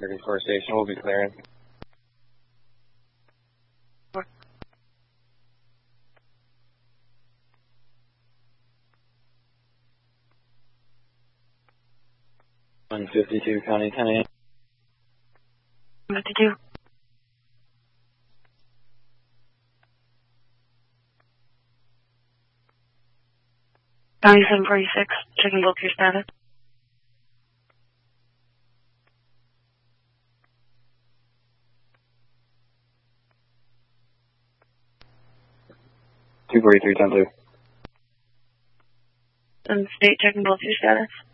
34 station will be clearing. On 52 County 10 52. County 746, checking both your status. Two 43 10 2. And state checking both your status.